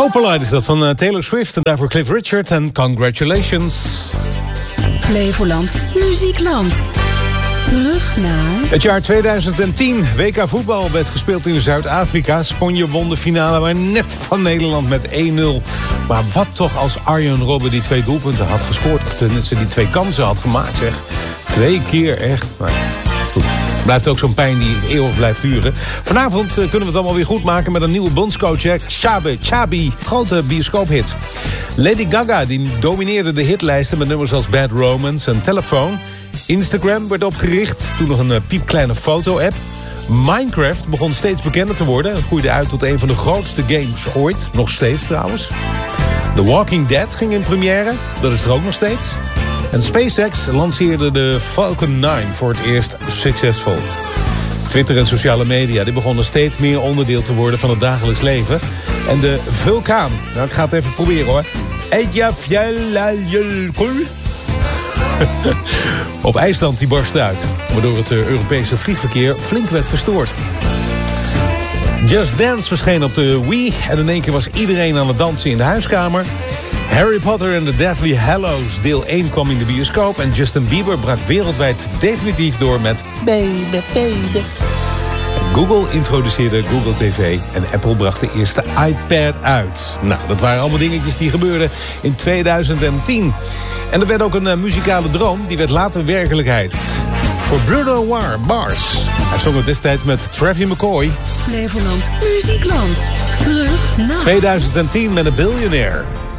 Opalite is dat van Taylor Swift en daarvoor Cliff Richard en Congratulations. Flevoland, Muziekland. Terug naar... Het jaar 2010, WK voetbal werd gespeeld in Zuid-Afrika. Spanje won de finale, maar net van Nederland met 1-0. Maar wat toch als Arjen Robben die 2 doelpunten had gescoord. Of tenminste die 2 kansen had gemaakt, zeg. 2 keer echt. Maar goed. Blijft ook zo'n pijn die eeuwig blijft duren. Vanavond kunnen we het allemaal weer goed maken met een nieuwe bondscoach. Chabi, grote bioscoophit. Lady Gaga die domineerde de hitlijsten met nummers als Bad Romance en Telephone. Instagram werd opgericht, toen nog een piepkleine foto-app. Minecraft begon steeds bekender te worden. Het groeide uit tot een van de grootste games ooit. Nog steeds trouwens. The Walking Dead ging in première. Dat is er ook nog steeds. En SpaceX lanceerde de Falcon 9 voor het eerst succesvol. Twitter en sociale media die begonnen steeds meer onderdeel te worden van het dagelijks leven. En de vulkaan, nou ik ga het even proberen hoor. Op IJsland die barstte uit, waardoor het Europese vliegverkeer flink werd verstoord. Just Dance verscheen op de Wii en in één keer was iedereen aan het dansen in de huiskamer. Harry Potter and the Deathly Hallows deel 1 kwam in de bioscoop en Justin Bieber brak wereldwijd definitief door met Baby, Baby. Google introduceerde Google TV en Apple bracht de eerste iPad uit. Nou, dat waren allemaal dingetjes die gebeurden in 2010. En er werd ook een muzikale droom, die werd later werkelijkheid. Voor Bruno Mars. Hij zong het destijds met Travis McCoy. Flevoland, Muziekland. Terug naar... 2010 met een Billionaire.